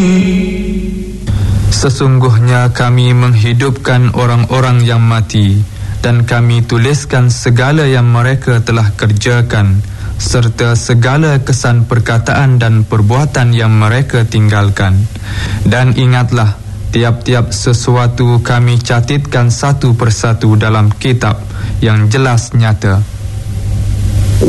Sesungguhnya kami menghidupkan orang-orang yang mati, dan kami tuliskan segala yang mereka telah kerjakan, serta segala kesan perkataan dan perbuatan yang mereka tinggalkan. Dan ingatlah, tiap-tiap sesuatu kami catatkan satu persatu dalam kitab yang jelas nyata.